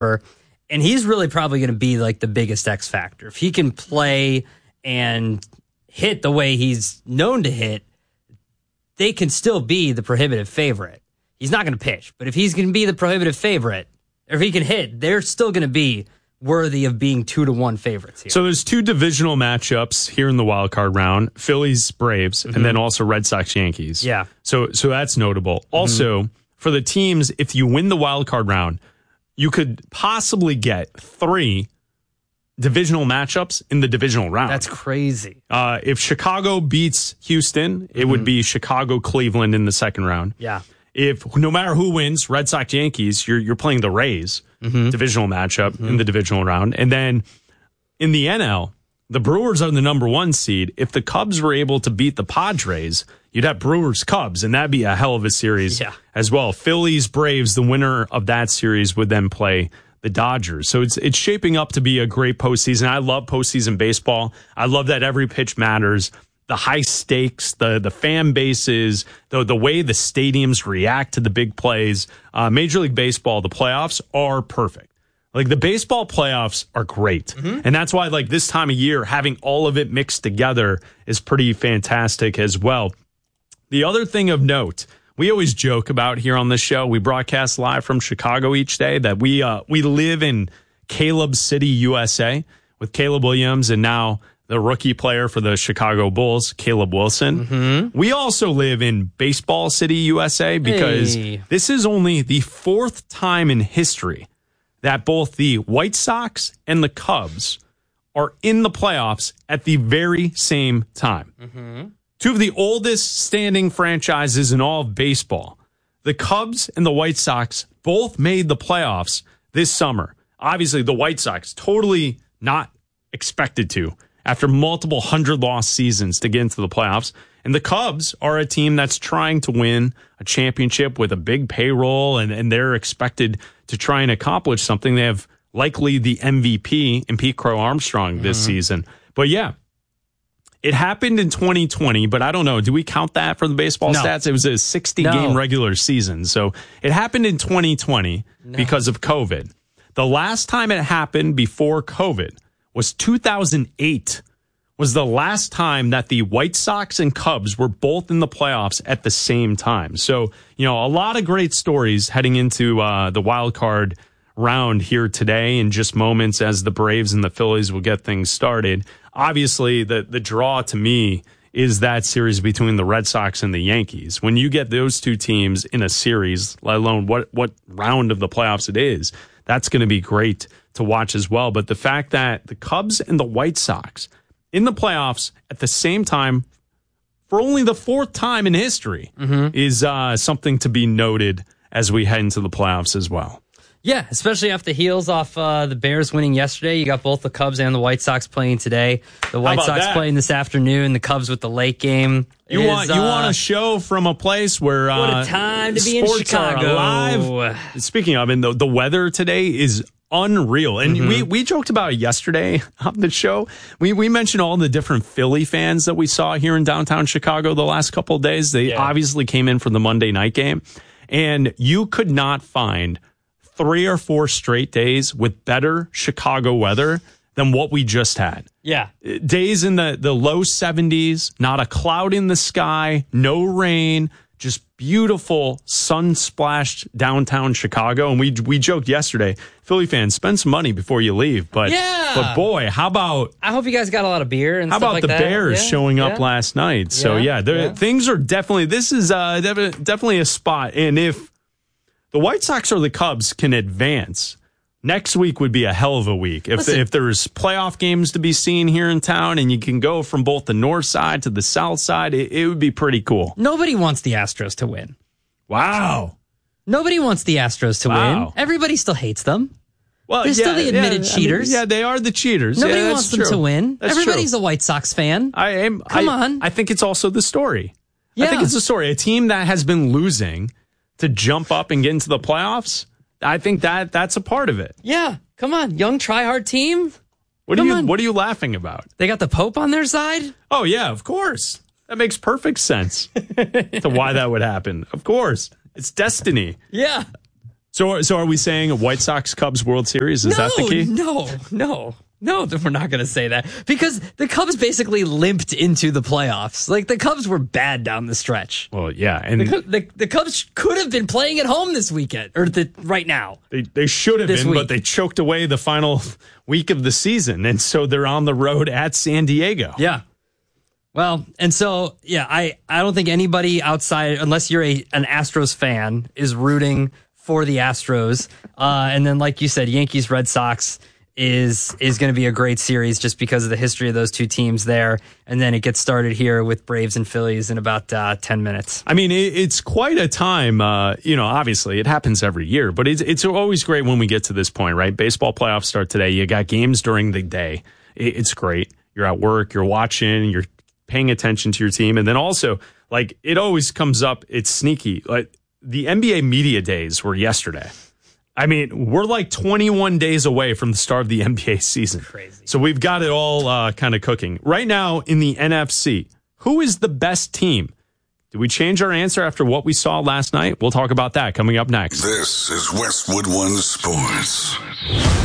And he's really probably going to be like the biggest X factor. If he can play and hit the way he's known to hit, they can still be the prohibitive favorite. He's not going to pitch, but if he's going to be the prohibitive favorite, or if he can hit, they're still going to be worthy of being 2-1 favorites here. So there's two divisional matchups here in the wild card round: Phillies, Braves, and then also Red Sox, Yankees. Yeah. So that's notable. Also, for the teams, if you win the wild card round, you could possibly get 3 divisional matchups in the divisional round. That's crazy. If Chicago beats Houston, it would be Chicago-Cleveland in the second round. Yeah. If no matter who wins, Red Sox, Yankees, you're playing the Rays divisional matchup in the divisional round. And then in the NL, the Brewers are the number 1 seed. If the Cubs were able to beat the Padres, you'd have Brewers-Cubs, and that'd be a hell of a series as well. Phillies, Braves, the winner of that series would then play the Dodgers. So it's shaping up to be a great postseason. I love postseason baseball. I love that every pitch matters. The high stakes, the fan bases, the way the stadiums react to the big plays. Major League Baseball, the playoffs are perfect. Like, the baseball playoffs are great. And that's why, like, this time of year, having all of it mixed together is pretty fantastic as well. The other thing of note, we always joke about here on this show, we broadcast live from Chicago each day, that we live in Caleb City, USA, with Caleb Williams and now the rookie player for the Chicago Bulls, Caleb Wilson. We also live in Baseball City, USA, because this is only the 4th time in history that both the White Sox and the Cubs are in the playoffs at the very same time. 2 of the oldest standing franchises in all of baseball. The Cubs and the White Sox both made the playoffs this summer. Obviously, the White Sox totally not expected to after multiple 100-loss seasons to get into the playoffs. And the Cubs are a team that's trying to win a championship with a big payroll, and they're expected to try and accomplish something. They have likely the MVP in Pete Crow Armstrong this season. But yeah, it happened in 2020, but I don't know. Do we count that for the baseball stats? It was a 60-game regular season. So it happened in 2020 because of COVID. The last time it happened before COVID was 2008, was the last time that the White Sox and Cubs were both in the playoffs at the same time. So, you know, a lot of great stories heading into the wild card round here today in just moments as the Braves and the Phillies will get things started. Obviously, the draw to me is that series between the Red Sox and the Yankees. When you get those two teams in a series, let alone what round of the playoffs it is, that's going to be great to watch as well. But the fact that the Cubs and the White Sox in the playoffs at the same time for only the 4th time in history is something to be noted as we head into the playoffs as well. Yeah, especially off the heels off the Bears winning yesterday. You got both the Cubs and the White Sox playing today. The White Sox playing this afternoon. The Cubs with the late game. You want a show from a place where what a time to be in Chicago. Alive. Speaking of, and the weather today is unreal. And we joked about it yesterday on the show. We mentioned all the different Philly fans that we saw here in downtown Chicago the last couple of days. They obviously came in for the Monday night game. And you could not find 3 or 4 straight days with better Chicago weather than what we just had. Yeah. Days in the low 70s, not a cloud in the sky, no rain, just beautiful sun-splashed downtown Chicago. And we joked yesterday, Philly fans, spend some money before you leave. But boy, how about... I hope you guys got a lot of beer and stuff like that. How about the Bears showing up last night? So things are definitely... This is definitely a spot. And if the White Sox or the Cubs can advance, next week would be a hell of a week. If there's playoff games to be seen here in town and you can go from both the north side to the south side, it would be pretty cool. Nobody wants the Astros to win. Wow. Nobody wants the Astros to win. Everybody still hates them. Well, they're still the admitted cheaters. They are the cheaters. Nobody wants them to win. That's Everybody's true. a White Sox fan. Come on. I think it's also the story. Yeah. I think it's the story. A team that has been losing to jump up and get into the playoffs, I think that's a part of it. Yeah, come on, young try-hard team. What are you laughing about? They got the Pope on their side? Oh, yeah, of course. That makes perfect sense to why that would happen. Of course. It's destiny. Yeah. So are we saying a White Sox Cubs World Series? Is that the key? No, we're not going to say that because the Cubs basically limped into the playoffs. Like the Cubs were bad down the stretch. Well, yeah, and the Cubs could have been playing at home this weekend or right now. They should have been, but they choked away the final week of the season, and so they're on the road at San Diego. Yeah. Well, and so I don't think anybody outside, unless you're an Astros fan, is rooting for the Astros. And then, like you said, Yankees Red Sox is going to be a great series just because of the history of those two teams there. And then it gets started here with Braves and Phillies in about 10 minutes. I mean, it's quite a time. Obviously it happens every year, but it's always great when we get to this point, right? Baseball playoffs start today. You got games during the day. It's great. You're at work, you're watching, you're paying attention to your team. And then also, like, it always comes up, it's sneaky. Like, the NBA Media Days were yesterday. I mean, we're like 21 days away from the start of the NBA season. Crazy. So we've got it all kind of cooking. Right now in the NFC, who is the best team? Did we change our answer after what we saw last night? We'll talk about that coming up next. This is Westwood One Sports.